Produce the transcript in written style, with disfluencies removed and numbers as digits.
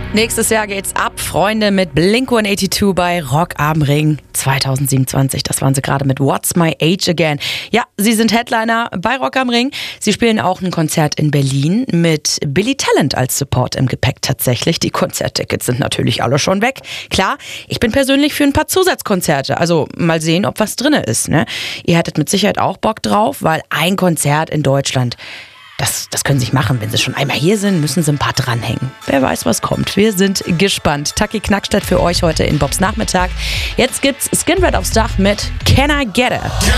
Nächstes Jahr geht's ab, Freunde, mit Blink-182 bei Rock am Ring 2027. Das waren sie gerade mit What's My Age Again. Ja, sie sind Headliner bei Rock am Ring. Sie spielen auch ein Konzert in Berlin mit Billy Talent als Support im Gepäck tatsächlich. Die Konzerttickets sind natürlich alle schon weg. Klar, ich bin persönlich für ein paar Zusatzkonzerte. Also mal sehen, ob was drin ist. Ne? Ihr hättet mit Sicherheit auch Bock drauf, weil ein Konzert in Deutschland, das können Sie sich machen. Wenn Sie schon einmal hier sind, müssen Sie ein paar dranhängen. Wer weiß, was kommt. Wir sind gespannt. Taki Knackstedt für euch heute in Bobs Nachmittag. Jetzt gibt's Skinred aufs Dach mit Can I Get It?